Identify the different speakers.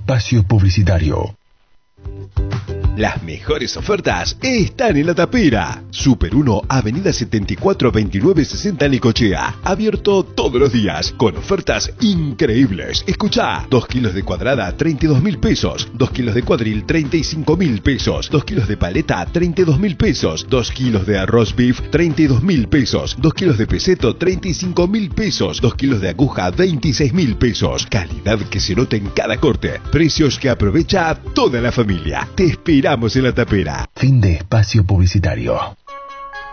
Speaker 1: espacio publicitario.
Speaker 2: Las mejores ofertas están en La Tapera. Super 1, Avenida 74 29 60 Necochea. Abierto todos los días con ofertas increíbles. Escuchá, 2 kilos de cuadrada, 32.000 pesos. 2 kilos de cuadril, 35.000 pesos. 2 kilos de paleta, 32.000 pesos. 2 kilos de arroz beef, 32.000 pesos. 2 kilos de peseto, 35.000 pesos. 2 kilos de aguja, 26.000 pesos. Calidad que se nota en cada corte. Precios que aprovecha toda la familia. Te esperamos en La Tapera.
Speaker 1: Fin de espacio publicitario.